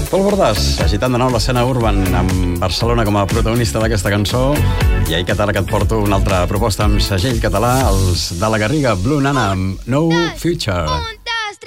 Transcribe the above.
Pol Bordas, agitant de nou l'escena urban amb Barcelona com a protagonista d'aquesta cançó. I ahir, Català, que et porto una altra proposta amb segell català, els de la Garriga, Blue Nana, amb No Future.